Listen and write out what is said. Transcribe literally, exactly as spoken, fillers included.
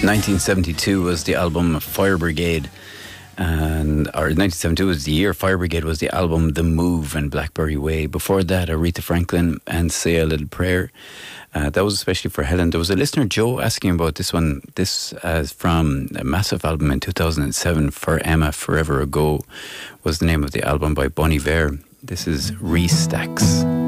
nineteen seventy-two was the album Fire Brigade, and or nineteen seventy-two was the year Fire Brigade was the album The Move and Blackberry Way. Before that, Aretha Franklin and Say a Little Prayer. Uh, that was especially for Helen. There was a listener, Joe, asking about this one. This uh, from a massive album in two thousand seven, For Emma, Forever Ago, was the name of the album by Bon Iver. This is Restacks.